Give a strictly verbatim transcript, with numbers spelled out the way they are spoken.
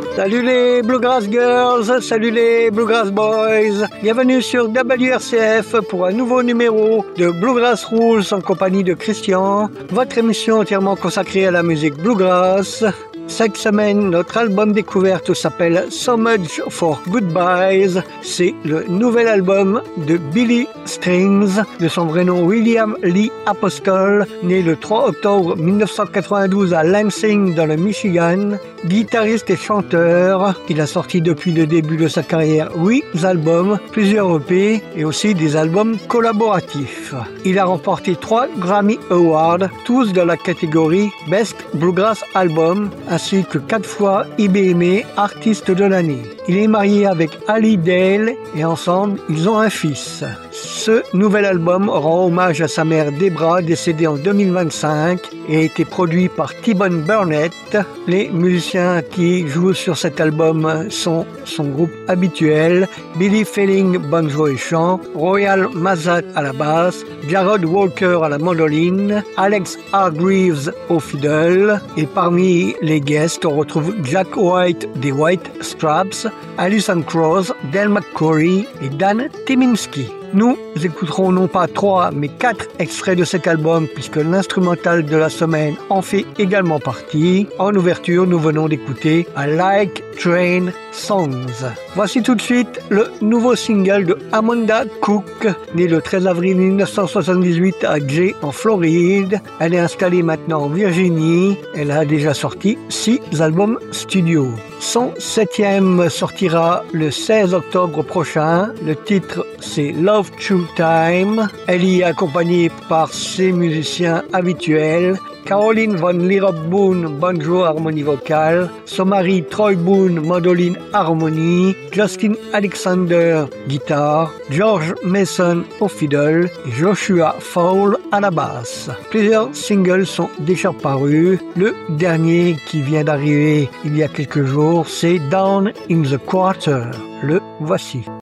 Salut les Bluegrass Girls, salut les Bluegrass Boys. Bienvenue sur W R C F pour un nouveau numéro de Bluegrass Rules en compagnie de Christian, votre émission entièrement consacrée à la musique Bluegrass. Cette semaine, notre album découverte s'appelle So Much for Goodbyes. C'est le nouvel album de Billy Strings, de son vrai nom William Lee Apostol, né le trois octobre mille neuf cent quatre-vingt-douze à Lansing dans le Michigan. Guitariste et chanteur, il a sorti depuis le début de sa carrière huit albums, plusieurs E P et aussi des albums collaboratifs. Il a remporté trois Grammy Awards, tous dans la catégorie Best Bluegrass Album, ainsi que quatre fois I B M A Artiste de l'année. Il est marié avec Ali Dale et ensemble, ils ont un fils. Ce nouvel album rend hommage à sa mère Debra, décédée en deux mille vingt-cinq, et a été produit par T-Bone Burnett. Les musiciens qui jouent sur cet album sont son groupe habituel: Billy Felling, banjo et chant, Royal Mazat à la basse, Jarrod Walker à la mandoline, Alex Hargreaves au fiddle, et parmi les guests, on retrouve Jack White des White Straps, Alison Krauss, Del McCoury et Dan Tyminski. Nous écouterons non pas trois, mais quatre extraits de cet album, puisque l'instrumental de la semaine en fait également partie. En ouverture, nous venons d'écouter A Like Train Songs. Voici tout de suite le nouveau single de Amanda Cook, née le treize avril mille neuf cent soixante-dix-huit à Jay en Floride. Elle est installée maintenant en Virginie. Elle a déjà sorti six albums studio. Son septième sortira le seize octobre prochain. Le titre, c'est Love True Time. Elle y est accompagnée par ses musiciens habituels: Caroline Von Lierop Boone, banjo harmonie vocale, son mari Troy Boone, mandoline harmonie, Justin Alexander, guitare, George Mason au fiddle et Joshua Fowle à la basse. Plusieurs singles sont déjà parus. Le dernier qui vient d'arriver il y a quelques jours, c'est Down in the Quarter. Le voici.